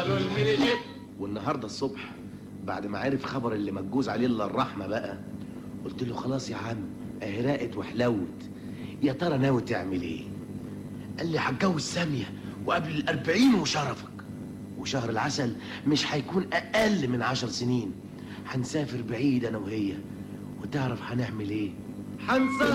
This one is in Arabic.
والنهارده الصبح بعد ما عرف خبر اللي متجوز عليه الا الرحمه بقى، قلت له خلاص يا عم اهي راقت وحلوت، يا ترى ناوي تعمل ايه؟ قال لي هتجوز ساميه وقبل ال40 وشرفك، وشهر العسل مش هيكون اقل من 10 سنين، هنسافر بعيد انا وهي، وتعرف هنعمل ايه؟